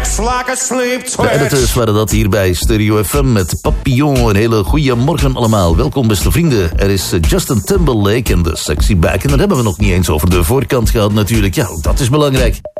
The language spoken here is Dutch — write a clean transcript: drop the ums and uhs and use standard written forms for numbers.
acts like a sleep De editors waren dat hier bij Stereo FM met Papillon. Een hele goede morgen allemaal. Welkom beste vrienden. Er is Justin Timberlake en de Sexy Back. En dan hebben we nog niet eens over de voorkant gehad natuurlijk. Ja, ook dat is belangrijk.